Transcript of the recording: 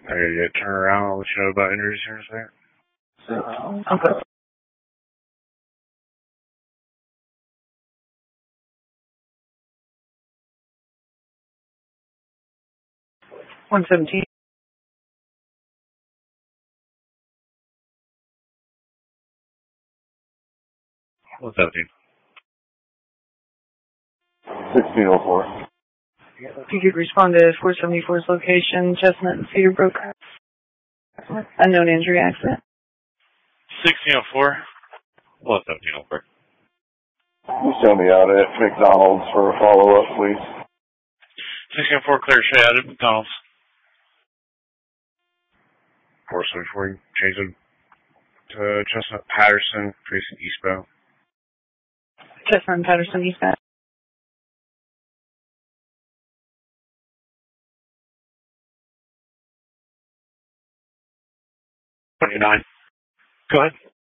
I gotta get turned around. I'll let you know about injuries here in a second. Okay. $117. What's up, dude? 1604. If you could respond to 474's location, Chestnut and Cedar Brook. Unknown injury accident. 1604. What's up, dude? Over. You send me out at McDonald's for a follow-up, please. 1604, clear shot out at McDonald's. 474, change it to Chestnut Patterson, facing eastbound. Chestnut and Patterson eastbound. 29. Go ahead.